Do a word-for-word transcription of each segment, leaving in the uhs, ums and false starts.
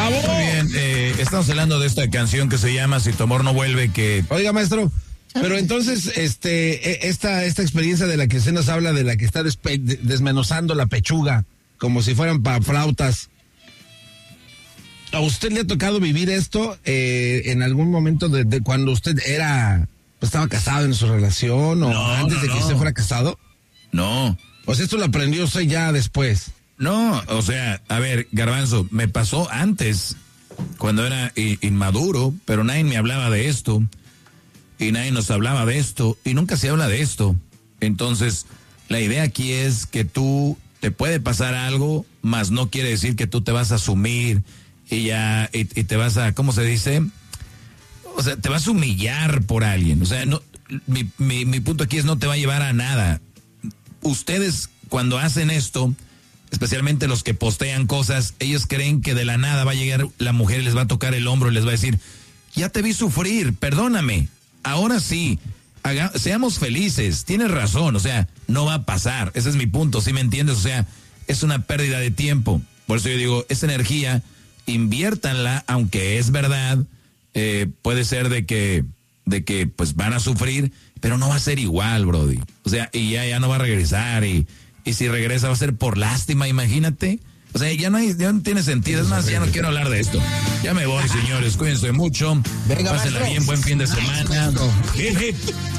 ¡Bravo! Muy bien, eh, estamos hablando de esta canción que se llama Si tu amor no vuelve, que... Oiga, maestro, pero entonces, este, esta, esta experiencia de la que usted nos habla, de la que está despe- desmenuzando la pechuga, como si fueran para flautas, ¿a usted le ha tocado vivir esto eh, en algún momento de, de cuando usted era, pues estaba casado en su relación o No, antes no, de que no. usted fuera casado? No, O sea, esto lo aprendió usted ya después. no, o sea, a ver, Garbanzo, me pasó antes, cuando era i- inmaduro, pero nadie me hablaba de esto, y nadie nos hablaba de esto, y nunca se habla de esto. Entonces, la idea aquí es que tú, te puede pasar algo, mas no quiere decir que tú te vas a asumir, y ya, y, y te vas a, ¿cómo se dice? O sea, te vas a humillar por alguien. O sea, no, mi, mi, mi punto aquí es no te va a llevar a nada. Ustedes, cuando hacen esto, especialmente los que postean cosas, ellos creen que de la nada va a llegar la mujer y les va a tocar el hombro y les va a decir, ya te vi sufrir, perdóname, ahora sí, haga, seamos felices, tienes razón, o sea, no va a pasar, ese es mi punto, ¿sí me entiendes? O sea, es una pérdida de tiempo, por eso yo digo, esa energía, inviértanla, aunque es verdad, eh, puede ser de que, de que pues van a sufrir, pero no va a ser igual, brody, o sea, y ya, ya no va a regresar, y Y si regresa va a ser por lástima, imagínate. O sea, ya no hay, ya no tiene sentido. Es más, ya no quiero hablar de esto. Ya me voy, señores. Cuídense mucho. Venga, pásenla maestro. bien, buen fin de semana. Hip, hip.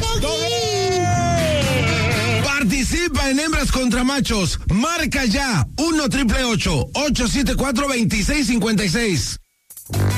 Participa en Hembras contra Machos. Marca ya uno triple ocho, ocho siete cuatro, dos seis cinco seis.